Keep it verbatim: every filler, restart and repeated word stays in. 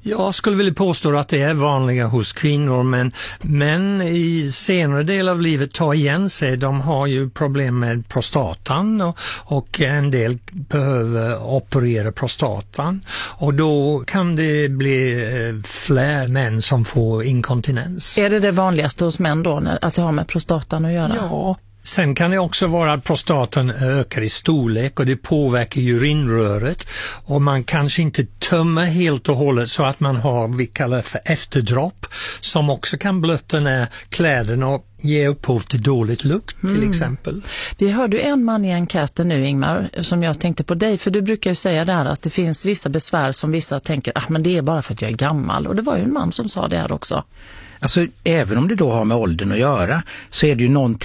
Jag skulle vilja påstå att det är vanliga hos kvinnor, men män i senare del av livet tar igen sig. De har ju problem med prostatan och, och en del behöver operera prostatan. Och då kan det bli fler män som får inkontinens. Är det det vanligaste hos män då, att det har med prostatan att göra? Ja. Sen kan det också vara att prostatan ökar i storlek och det påverkar urinröret och man kanske inte tömmer helt och hållet så att man har, vi kallar det för efterdropp, som också kan blötta ner kläderna och ge upphov till dåligt lukt till mm. exempel. Vi hörde en man i enkäten nu, Ingmar, som jag tänkte på dig, för du brukar ju säga där att det finns vissa besvär som vissa tänker, ah, men det är bara för att jag är gammal, och det var ju en man som sa det här också. Alltså även om det då har med åldern att göra så är det ju någonting